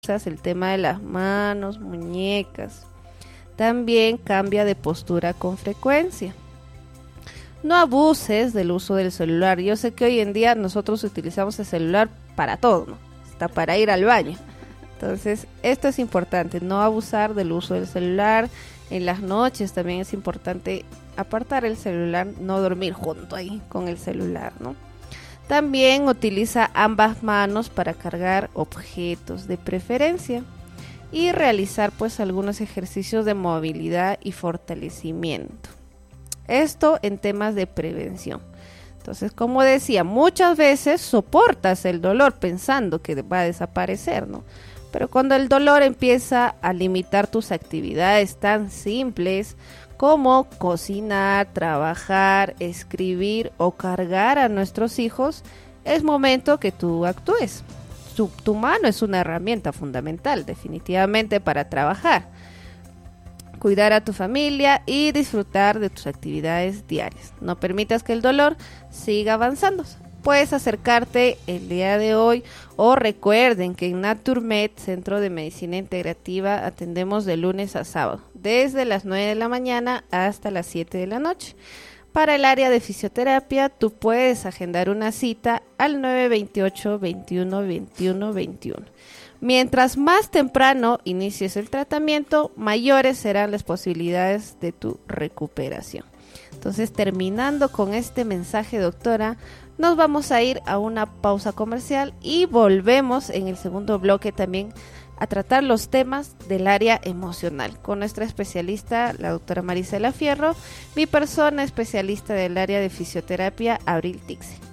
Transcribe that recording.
el tema de las manos, muñecas. También cambia de postura con frecuencia. No abuses del uso del celular. Yo sé que hoy en día nosotros utilizamos el celular para todo, ¿no? Hasta para ir al baño. Entonces, esto es importante, no abusar del uso del celular. En las noches también es importante apartar el celular, no dormir junto ahí con el celular, ¿no? También utiliza ambas manos para cargar objetos de preferencia y realizar pues algunos ejercicios de movilidad y fortalecimiento. Esto en temas de prevención. Entonces, como decía, muchas veces soportas el dolor pensando que va a desaparecer, ¿no? Pero cuando el dolor empieza a limitar tus actividades tan simples como cocinar, trabajar, escribir o cargar a nuestros hijos, es momento que tú actúes. Tu mano es una herramienta fundamental, definitivamente, para trabajar, cuidar a tu familia y disfrutar de tus actividades diarias. No permitas que el dolor siga avanzando. Puedes acercarte el día de hoy o recuerden que en Naturmed, Centro de Medicina Integrativa, atendemos de lunes a sábado, desde las 9 de la mañana hasta las 7 de la noche. Para el área de fisioterapia, tú puedes agendar una cita al 928-21-21-21. Mientras más temprano inicies el tratamiento, mayores serán las posibilidades de tu recuperación. Entonces, terminando con este mensaje, doctora, nos vamos a ir a una pausa comercial y volvemos en el segundo bloque también a tratar los temas del área emocional con nuestra especialista, la doctora Marisela Fierro, mi persona especialista del área de fisioterapia, Abril Tixe.